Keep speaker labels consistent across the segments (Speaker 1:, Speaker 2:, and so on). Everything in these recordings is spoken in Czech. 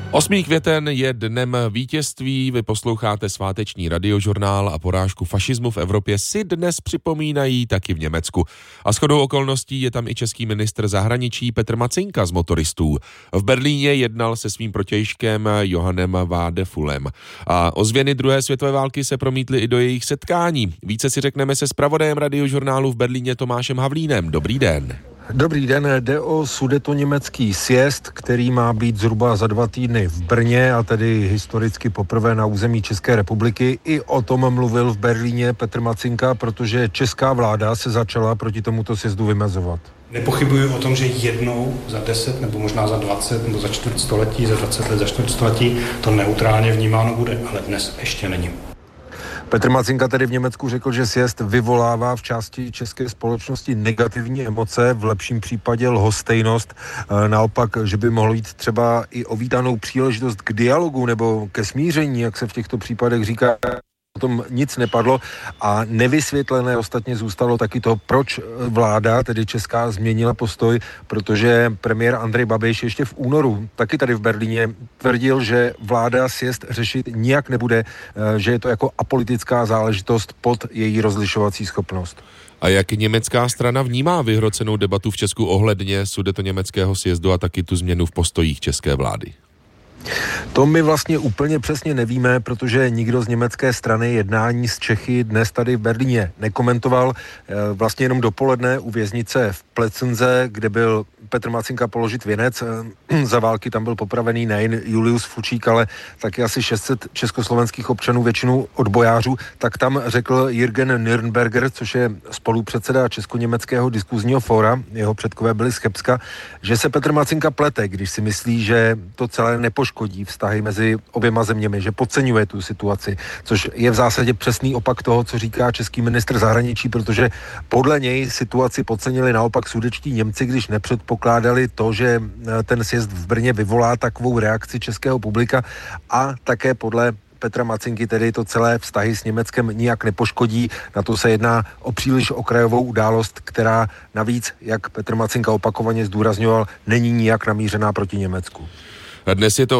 Speaker 1: 8. květen je dnem vítězství, vy posloucháte sváteční radiožurnál a porážku fašismu v Evropě si dnes připomínají taky v Německu. A shodou okolností je tam i český ministr zahraničí Petr Macinka z motoristů. V Berlíně jednal se svým protějškem Johannem Vadefulem. A ozvěny druhé světové války se promítly i do jejich setkání. Více si řekneme se zpravodajem radiožurnálu v Berlíně Tomášem Havlínem. Dobrý den.
Speaker 2: Dobrý den, jde o sudetoněmecký sjezd, který má být zhruba za 2 týdny v Brně a tedy historicky poprvé na území České republiky. I o tom mluvil v Berlíně Petr Macinka, protože česká vláda se začala proti tomuto sjezdu vymezovat.
Speaker 3: Nepochybuji o tom, že jednou za 10 nebo možná za 20 nebo za čtvrtstoletí, za 20 let, za čtvrtstoletí to neutrálně vnímáno bude, ale dnes ještě není.
Speaker 2: Petr Macinka tedy v Německu řekl, že sjezd vyvolává v části české společnosti negativní emoce, v lepším případě lhostejnost. Naopak, že by mohlo jít třeba i o vítanou příležitost k dialogu nebo ke smíření, jak se v těchto případech říká. O tom nic nepadlo a nevysvětlené ostatně zůstalo taky to, proč vláda, tedy česká, změnila postoj, protože premiér Andrej Babiš ještě v únoru, taky tady v Berlíně, tvrdil, že vláda sjezd řešit nijak nebude, že je to jako apolitická záležitost pod její rozlišovací schopnost.
Speaker 1: A jak německá strana vnímá vyhrocenou debatu v Česku ohledně sudetoněmeckého sjezdu a taky tu změnu v postojích české vlády?
Speaker 2: To my vlastně úplně přesně nevíme, protože nikdo z německé strany jednání s Čechy dnes tady v Berlíně nekomentoval. Vlastně jenom dopoledne u věznice v Plecenze, kde byl Petr Macinka položit věnec. Za války tam byl popravený nejen Julius Fučík, ale taky asi 600 československých občanů, většinou odbojářů. Tak tam řekl Jürgen Nürnberger, což je spolupředseda Česko-německého diskuzního fóra, jeho předkové byli z Chebska, že se Petr Macinka plete, když si myslí, že to celé nepoškodí vztahy mezi oběma zeměmi, že podceňuje tu situaci, což je v zásadě přesný opak toho, co říká český ministr zahraničí, protože podle něj situaci podcenili naopak sudetští Němci, když nepředpokládali to, že ten sjezd v Brně vyvolá takovou reakci českého publika, a také podle Petra Macinky tedy to celé vztahy s Německem nijak nepoškodí. Na to se jedná o příliš okrajovou událost, která navíc, jak Petr Macinka opakovaně zdůrazňoval, není nijak namířená proti Německu.
Speaker 1: Dnes je to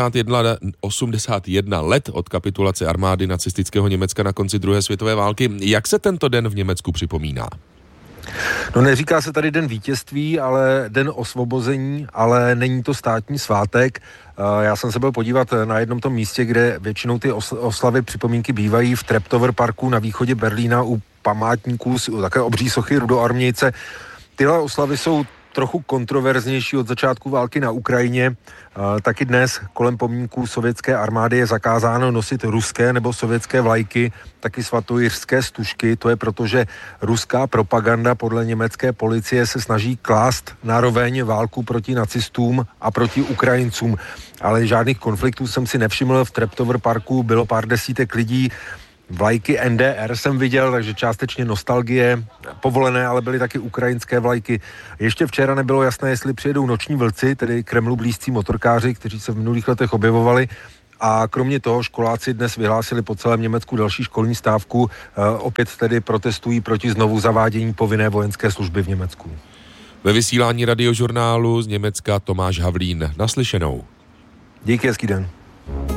Speaker 1: 81 let od kapitulace armády nacistického Německa na konci druhé světové války. Jak se tento den v Německu připomíná?
Speaker 2: No, neříká se tady den vítězství, ale den osvobození, ale není to státní svátek. Já jsem se byl podívat na jednom tom místě, kde většinou ty oslavy, připomínky bývají v Treptower parku na východě Berlína u památníků, také obří sochy rudoarmějce. Tyhle oslavy jsou trochu kontroverznější od začátku války na Ukrajině. Taky dnes kolem pomníků sovětské armády je zakázáno nosit ruské nebo sovětské vlajky, taky svatojiřské stužky. To je proto, že ruská propaganda podle německé policie se snaží klást naroveň válku proti nacistům a proti Ukrajincům. Ale žádných konfliktů jsem si nevšiml. V Treptower parku bylo pár desítek lidí. Vlajky NDR jsem viděl, takže částečně nostalgie povolené, ale byly taky ukrajinské vlajky. Ještě včera nebylo jasné, jestli přijedou noční vlci, tedy Kremlu blízcí motorkáři, kteří se v minulých letech objevovali. A kromě toho školáci dnes vyhlásili po celém Německu další školní stávku. Opět tedy protestují proti znovu zavádění povinné vojenské služby v Německu.
Speaker 1: Ve vysílání radiožurnálu z Německa Tomáš Havlín. Naslyšenou.
Speaker 2: Díky, hezký den.